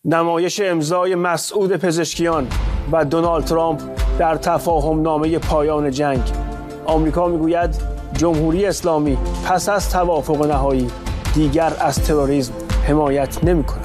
نمایش امضای مسعود پزشکیان و دونالد ترامپ در تفاهم نامه پایان جنگ. آمریکا میگوید جمهوری اسلامی پس از توافق نهایی دیگر از تروریسم حمایت نمی‌کند.